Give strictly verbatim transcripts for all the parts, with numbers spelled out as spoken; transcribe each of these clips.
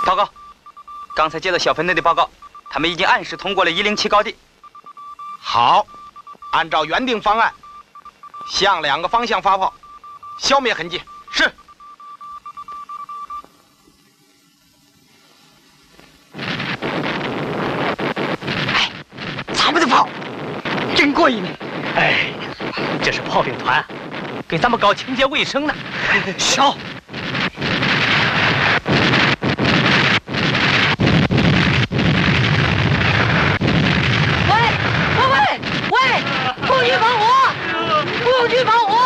报告，刚才接到小分队的报告，他们已经按时通过了一零七高地。 好，按照原定方案，向两个方向发炮，消灭痕迹。是。 哎，咱们的炮真过瘾！ 哎，这是炮兵团，给咱们搞清洁卫生呢。 烧！喂喂喂喂！共军防火！共军防火！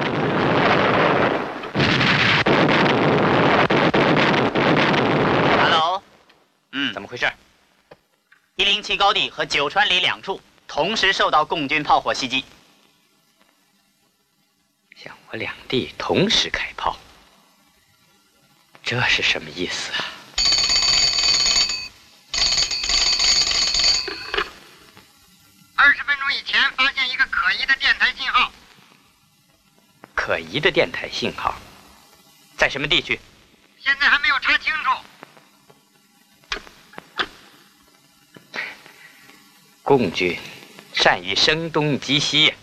嗯，怎么回事？一零七高地和九川里两处同时受到共军炮火袭击。 向我两地同时开炮，这是什么意思啊？ 二十分钟以前发现一个可疑的电台信号。 可疑的电台信号，在什么地区？ 现在还没有查清楚。 共军善于声东击西呀！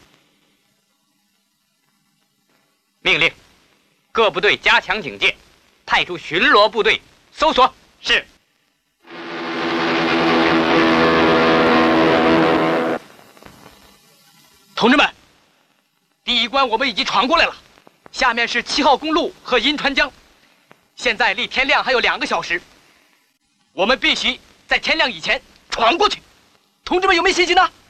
命令各部队加强警戒，派出巡逻部队搜索。 是。 同志们，第一关我们已经闯过来了，下面是七号公路和银川江。现在离天亮还有两个小时，我们必须在天亮以前闯过去。 同志们有没有信心呢？